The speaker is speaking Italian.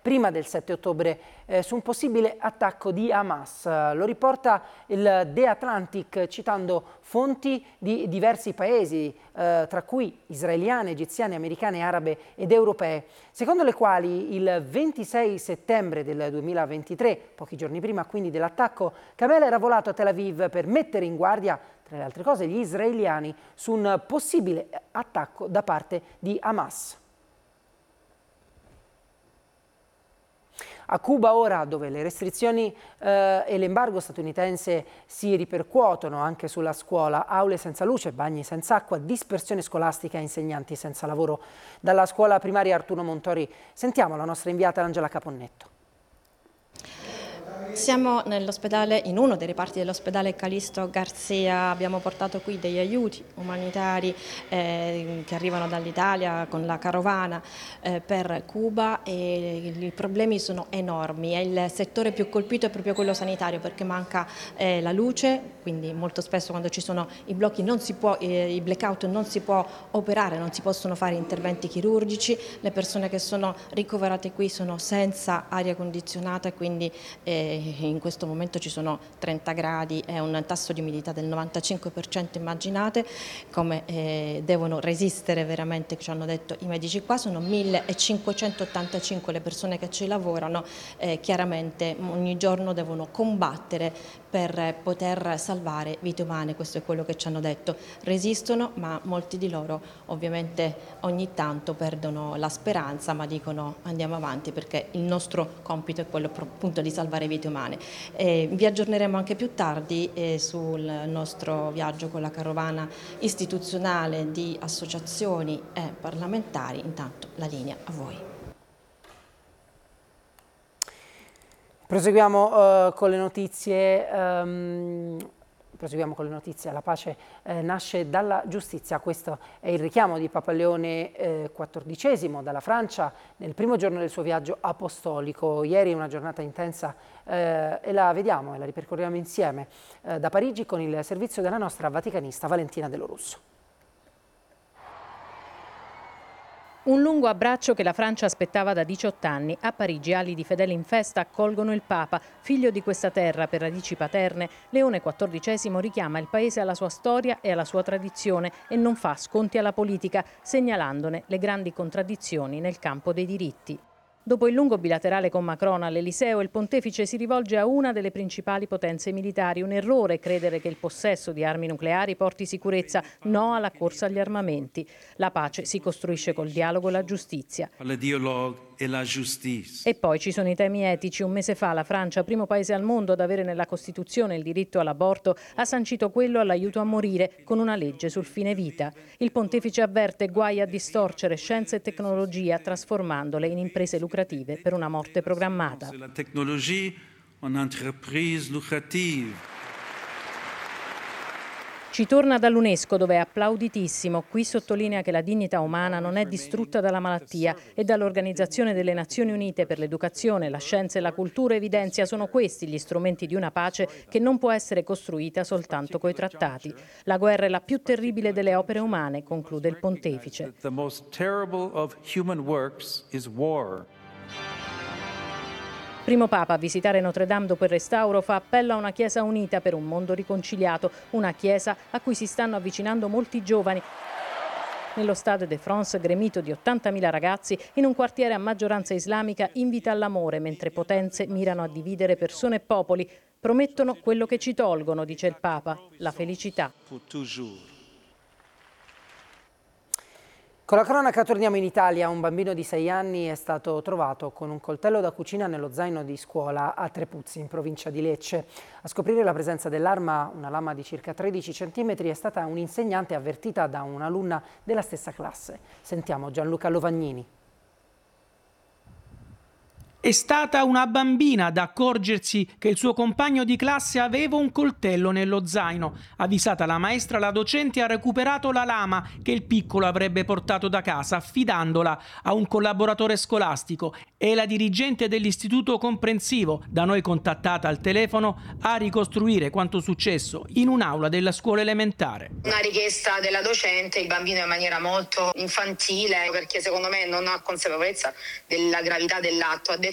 prima del 7 ottobre su un possibile attacco di Hamas. Lo riporta il The Atlantic citando fonti di diversi paesi, tra cui israeliane, egiziane, americane, arabe ed europee, secondo le quali il 26 settembre del 2023, pochi giorni prima quindi dell'attacco, Kamel era volato a Tel Aviv per mettere in guardia, tra le altre cose, gli israeliani su un possibile attacco da parte di Hamas. A Cuba ora, dove le restrizioni e l'embargo statunitense si ripercuotono anche sulla scuola, aule senza luce, bagni senza acqua, dispersione scolastica e insegnanti senza lavoro. Dalla scuola primaria Arturo Montori sentiamo la nostra inviata Angela Caponnetto. Siamo nell'ospedale, in uno dei reparti dell'ospedale Calixto Garcia. Abbiamo portato qui degli aiuti umanitari che arrivano dall'Italia con la carovana per Cuba, e i problemi sono enormi. È il settore più colpito è proprio quello sanitario, perché manca la luce, quindi molto spesso quando ci sono i blocchi non si può, i blackout, non si può operare, non si possono fare interventi chirurgici. Le persone che sono ricoverate qui sono senza aria condizionata, quindi in questo momento ci sono 30 gradi e un tasso di umidità del 95%, immaginate come devono resistere veramente, ci hanno detto i medici qua. Sono 1585 le persone che ci lavorano, chiaramente ogni giorno devono combattere per poter salvare vite umane, questo è quello che ci hanno detto. Resistono, ma molti di loro ovviamente ogni tanto perdono la speranza, ma dicono andiamo avanti perché il nostro compito è quello appunto di salvare vite umane. Vi aggiorneremo anche più tardi sul nostro viaggio con la carovana istituzionale di associazioni e parlamentari. Intanto la linea a voi. Proseguiamo con le notizie. La pace nasce dalla giustizia. Questo è il richiamo di Papa Leone XIV dalla Francia nel primo giorno del suo viaggio apostolico. Ieri una giornata intensa e la vediamo e la ripercorriamo insieme da Parigi con il servizio della nostra vaticanista Valentina De Lorusso. Un lungo abbraccio che la Francia aspettava da 18 anni. A Parigi ali di fedeli in festa accolgono il Papa. Figlio di questa terra per radici paterne, Leone XIV richiama il paese alla sua storia e alla sua tradizione e non fa sconti alla politica, segnalandone le grandi contraddizioni nel campo dei diritti. Dopo il lungo bilaterale con Macron all'Eliseo, il pontefice si rivolge a una delle principali potenze militari. Un errore credere che il possesso di armi nucleari porti sicurezza, no alla corsa agli armamenti. La pace si costruisce col dialogo e la giustizia. E poi ci sono i temi etici. Un mese fa la Francia, primo paese al mondo ad avere nella Costituzione il diritto all'aborto, ha sancito quello all'aiuto a morire con una legge sul fine vita. Il pontefice avverte guai a distorcere scienza e tecnologia trasformandole in imprese lucrative per una morte programmata. La tecnologia è un'entreprise lucrativa. Ci torna dall'UNESCO, dove è applauditissimo. Qui sottolinea che la dignità umana non è distrutta dalla malattia, e dall'Organizzazione delle Nazioni Unite per l'educazione, la scienza e la cultura evidenzia sono questi gli strumenti di una pace che non può essere costruita soltanto coi trattati. La guerra è la più terribile delle opere umane, conclude il pontefice. The most terrible of human works is war. Primo Papa a visitare Notre Dame dopo il restauro fa appello a una Chiesa unita per un mondo riconciliato, una Chiesa a cui si stanno avvicinando molti giovani. Nello Stade de France, gremito di 80.000 ragazzi, in un quartiere a maggioranza islamica, invita all'amore, mentre potenze mirano a dividere persone e popoli. Promettono quello che ci tolgono, dice il Papa, la felicità. Con la cronaca torniamo in Italia. Un bambino di 6 anni è stato trovato con un coltello da cucina nello zaino di scuola a Trepuzzi, in provincia di Lecce. A scoprire la presenza dell'arma, una lama di circa 13 cm, è stata un'insegnante avvertita da un'alunna della stessa classe. Sentiamo Gianluca Lovagnini. È stata una bambina ad accorgersi che il suo compagno di classe aveva un coltello nello zaino. Avvisata la maestra, la docente ha recuperato la lama che il piccolo avrebbe portato da casa, affidandola a un collaboratore scolastico. E la dirigente dell'istituto comprensivo, da noi contattata al telefono, a ricostruire quanto successo in un'aula della scuola elementare. Una richiesta della docente, il bambino in maniera molto infantile, perché secondo me non ha consapevolezza della gravità dell'atto, ha detto